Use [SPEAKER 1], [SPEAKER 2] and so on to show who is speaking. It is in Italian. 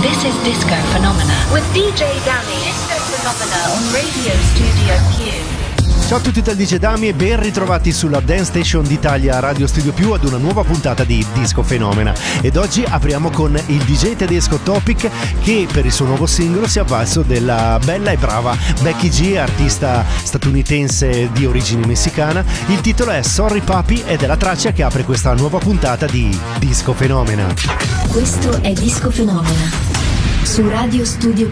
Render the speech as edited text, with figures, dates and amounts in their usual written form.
[SPEAKER 1] This is Disco Phenomena with DJ Dami. Disco Phenomena on Radio Studio Q.
[SPEAKER 2] Ciao a tutti dal DJ Dami e ben ritrovati sulla Dance Station d'Italia Radio Studio Più ad una nuova puntata di Disco Phenomena. Ed oggi apriamo con il DJ tedesco Topic, che per il suo nuovo singolo si è avvalso della bella e brava Becky G, artista statunitense di origine messicana. Il titolo è Sorry Papi ed è la traccia che apre questa nuova puntata di Disco Phenomena.
[SPEAKER 3] Questo è Disco Phenomena su Radio Studio